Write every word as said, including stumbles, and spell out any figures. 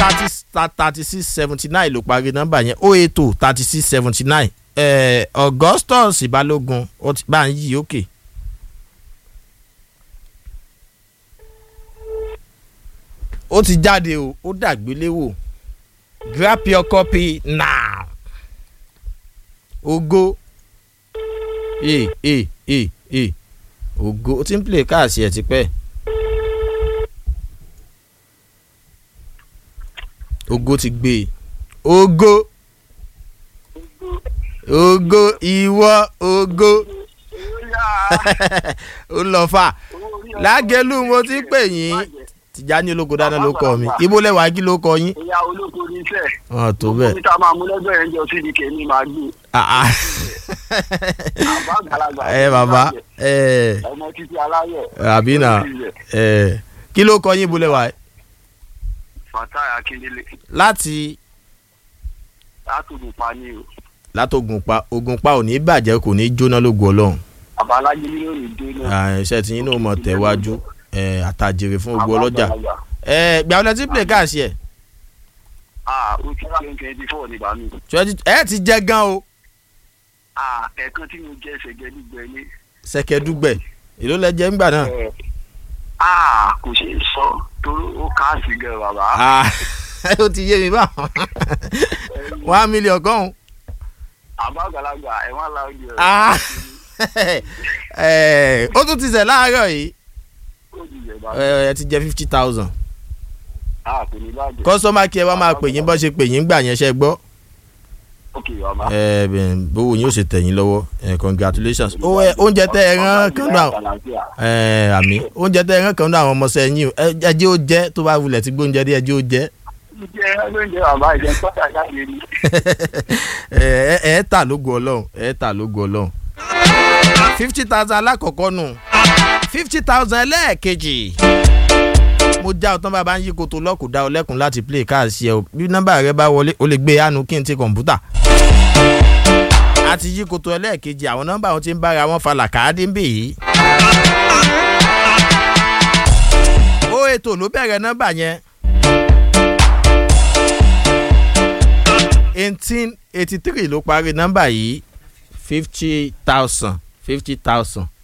thirty six seventy nine ló parí nọ́mbà yẹn oh eight oh thirty six seventy nine Augustus Balógun ó ti bá ń yí òkè. ó ti jáde o ó dàgbéléwò grab your copy now. Ògo ee ee ee ee Ògo ó ti ń play káàsì ẹ̀ tipẹ́. Ògo ti gbé Ògo Ògo ìwọ Ògo ó lọ fà Lágẹ̀lú mo ti pè yín Tìjání Ológo dáná ló kọ mi ibo lẹwà kí ló kọ yín. ìyá olóko ní iṣẹ́. ọ̀ tó bẹ́ẹ̀. níta máa mú lọ́jọ́ yẹn jọ síbi kèmí máa gbé. àbá àgbàlagbà. ẹ bàbá ẹ. ọmọ títí aláyọ̀. àbí nà ẹ kí ló kọ yín ibo lẹwà. Fatai Akindele. láti. látògùnpa ni o. látògùnpa Ògùnpa ò ní bàjẹ́ kò ní jóná lógo Ọlọ́run. bàbá alájẹ ní yóò dé náà. iṣẹ́ tí yín náà mọ̀ tẹ̀wájú àtàjèrè fún gbogbo ọlọ́jà. gbàgbọ́n tí play káàsì ẹ̀. ah o ti twenty twenty four ní bàmí. ẹ ti jẹ gan o. ah ẹ̀ẹ̀kan tí mo jẹ́ ṣẹ̀gẹ́dúgbẹ̀ ní. ṣẹ̀kẹ́dúgbẹ̀ èló lẹ jẹ ńgbà náà. ah kò ṣeé sọ torí ó káàsì gan bàbá. ó ti yé mi báwọn one million kan. àbá àgbàlagbà ẹ̀ wọ́n la ojú ẹ̀. ó tún ti ṣẹ̀ láàárọ̀ yìí. ẹ ti jẹ fifty thousand. kọ́sọ́mà kí ẹ wá máa pè yín bọ́ ṣe pè yín gbà yẹn ṣe gbọ́. ẹ bẹ́ẹ̀ bówó yín ó ṣe tẹ̀yìn lọ́wọ́ ẹ congratulations. oúnjẹ tẹ ẹ rán kan náà ẹ àmì oúnjẹ tẹ ẹ rán kan náà àwọn ọmọọṣẹ yín o ẹ jẹ́ ó jẹ́ tó bá wulẹ̀ tí gbóúnjẹ dé ẹ jẹ́ ó jẹ́. ẹ ẹ tà lógo Ọlọ́run ẹ tà lógo Ọlọ́run. fifty thousand alákọ̀ọ́kọ́ nù fifty thousand ẹlẹ́ẹ̀kejì. mo já ọtán bàbá ń yí koto lọ́kù dá ọ lẹ́kùn láti play káàsì ẹ o bí nọ́mbà rẹ bá wọlé o lè gbé àánú kí n ti kọ̀ǹpútà. a ti yí koto ẹlẹ́ẹ̀kejì àwọn nọ́mbà wọn ti ń bára wọn falà káàdì ń bì yìí. ó ètò ló bẹ̀rẹ̀ nọ́mbà yẹn. eighteen eighty three ló parí nọ́mbà yìí fifty thousand fifty thousand.